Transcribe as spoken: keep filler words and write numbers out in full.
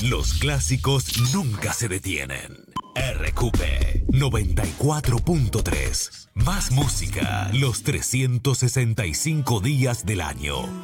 Los clásicos nunca se detienen. R Q P noventa y cuatro punto tres. Más música los trescientos sesenta y cinco días del año.